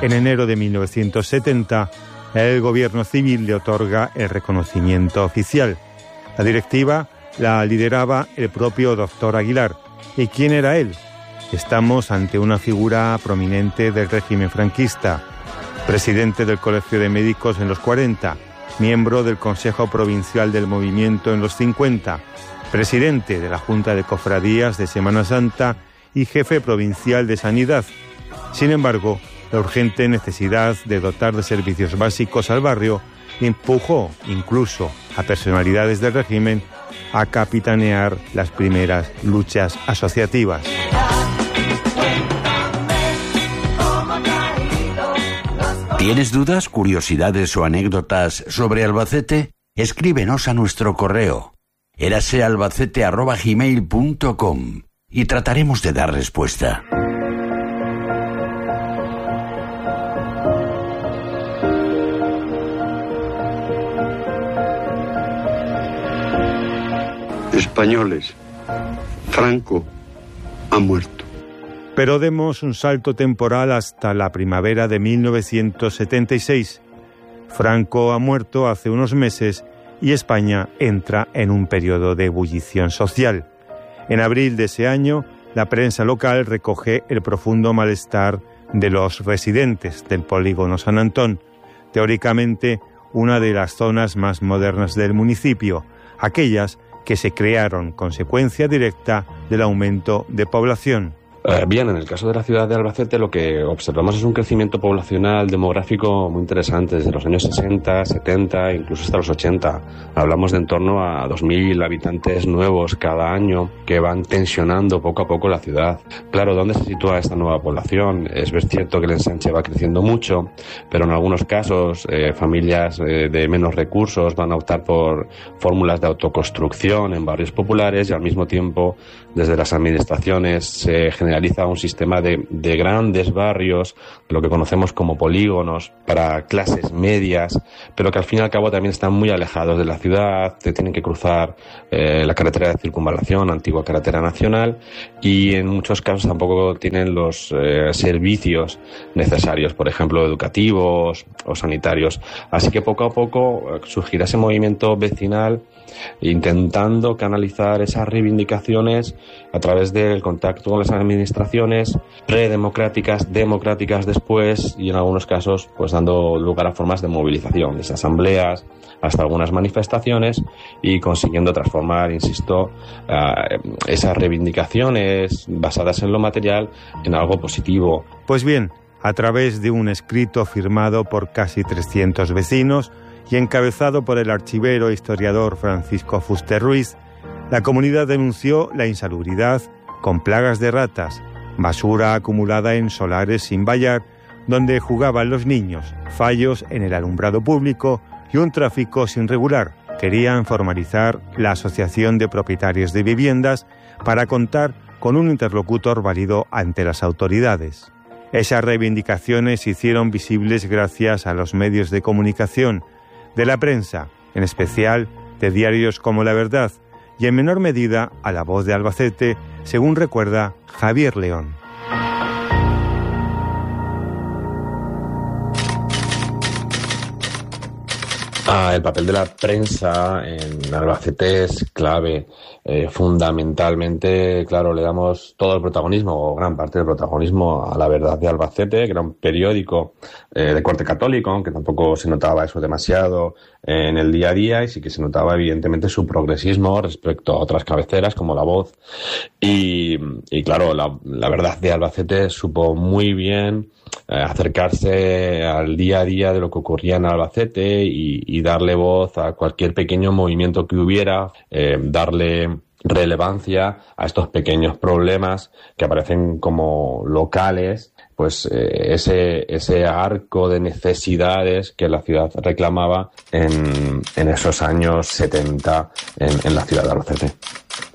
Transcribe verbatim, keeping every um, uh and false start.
en enero de mil novecientos setenta, el gobierno civil le otorga el reconocimiento oficial. La directiva la lideraba el propio doctor Aguilar. ¿Y quién era él? Estamos ante una figura prominente del régimen franquista, presidente del Colegio de Médicos en los cuarenta, miembro del Consejo Provincial del Movimiento en los cincuenta, presidente de la Junta de Cofradías de Semana Santa y jefe provincial de Sanidad. Sin embargo, la urgente necesidad de dotar de servicios básicos al barrio empujó incluso a personalidades del régimen a capitanear las primeras luchas asociativas. ¿Tienes dudas, curiosidades o anécdotas sobre Albacete? Escríbenos a nuestro correo erasealbacete arroba gmail punto com y trataremos de dar respuesta. Españoles, Franco ha muerto. Pero demos un salto temporal hasta la primavera de mil novecientos setenta y seis. Franco ha muerto hace unos meses y España entra en un periodo de ebullición social. En abril de ese año, la prensa local recoge el profundo malestar de los residentes del polígono San Antón, teóricamente una de las zonas más modernas del municipio, aquellas que se crearon consecuencia directa del aumento de población. Eh, bien, en el caso de la ciudad de Albacete lo que observamos es un crecimiento poblacional demográfico muy interesante desde los años sesenta, setenta, incluso hasta los ochenta. Hablamos de en torno a dos mil habitantes nuevos cada año que van tensionando poco a poco la ciudad. Claro, ¿dónde se sitúa esta nueva población? Es cierto que el ensanche va creciendo mucho, pero en algunos casos eh, familias eh, de menos recursos van a optar por fórmulas de autoconstrucción en barrios populares y al mismo tiempo desde las administraciones se genera realiza un sistema de, de grandes barrios, lo que conocemos como polígonos, para clases medias, pero que al fin y al cabo también están muy alejados de la ciudad, que tienen que cruzar eh, la carretera de circunvalación, antigua carretera nacional, y en muchos casos tampoco tienen los eh, servicios necesarios, por ejemplo, educativos o sanitarios. Así que poco a poco surgirá ese movimiento vecinal intentando canalizar esas reivindicaciones a través del contacto con las administraciones predemocráticas, democráticas después, y en algunos casos pues dando lugar a formas de movilización, desde asambleas hasta algunas manifestaciones, y consiguiendo transformar, insisto, uh, esas reivindicaciones basadas en lo material en algo positivo. Pues bien, a través de un escrito firmado por casi trescientos vecinos y encabezado por el archivero e historiador Francisco Fuster Ruiz, la comunidad denunció la insalubridad con plagas de ratas, basura acumulada en solares sin vallar, donde jugaban los niños, fallos en el alumbrado público y un tráfico sin regular. Querían formalizar la Asociación de Propietarios de Viviendas para contar con un interlocutor válido ante las autoridades. Esas reivindicaciones se hicieron visibles gracias a los medios de comunicación, de la prensa, en especial de diarios como La Verdad, y en menor medida a La Voz de Albacete, según recuerda Javier León. Ah, el papel de la prensa en Albacete es clave. Eh, fundamentalmente, claro, le damos todo el protagonismo, o gran parte del protagonismo, a La Verdad de Albacete, que era un periódico eh, de corte católico, aunque tampoco se notaba eso demasiado eh, en el día a día, y sí que se notaba evidentemente su progresismo respecto a otras cabeceras como La Voz. Y, y claro, la, la Verdad de Albacete supo muy bien eh, acercarse al día a día de lo que ocurría en Albacete y, y darle voz a cualquier pequeño movimiento que hubiera, eh, darle relevancia a estos pequeños problemas que aparecen como locales, pues eh, ese ese arco de necesidades que la ciudad reclamaba en, en esos años setenta en, en la ciudad de Albacete.